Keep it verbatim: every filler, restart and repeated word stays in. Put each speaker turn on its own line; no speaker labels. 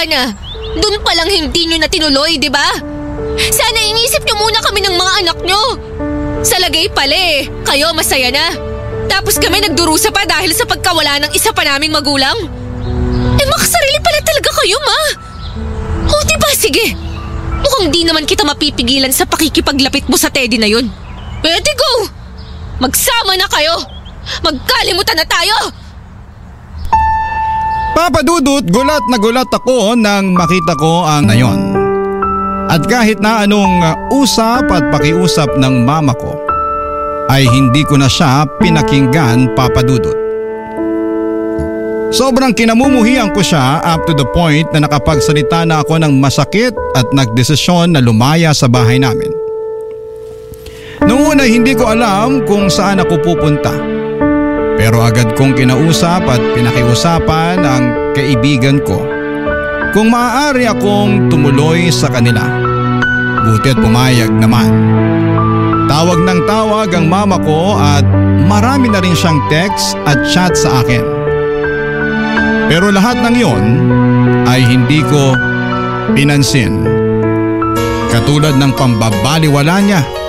Sana, dun palang hindi nyo na tinuloy, di ba? Sana inisip nyo muna kami ng mga anak nyo. Sa lagay pala eh, kayo masaya na. Tapos kami nagdurusa pa dahil sa pagkawala ng isa pa naming magulang. Eh makasarili pala talaga kayo, ma. O diba, sige. Mukhang di naman kita mapipigilan sa pakikipaglapit mo sa Teddy na yun. Pwede go! Magsama na kayo! Magkalimutan na tayo!
Papa Dudut, gulat na gulat ako nang makita ko ang nayon. At kahit na anong usap at pakiusap ng mama ko, ay hindi ko na siya pinakinggan, Papa Dudut. Sobrang kinamumuhian ko siya up to the point na nakapagsalita na ako ng masakit at nagdesisyon na lumaya sa bahay namin. Noong una hindi ko alam kung saan ako pupunta. Pero agad kong kinausap at pinakiusapan ang kaibigan ko kung maaari akong tumuloy sa kanila. Buti at pumayag naman. Tawag ng tawag ang mama ko at marami na rin siyang text at chat sa akin. Pero lahat ng yon ay hindi ko pinansin. Katulad ng pambabaliwala niya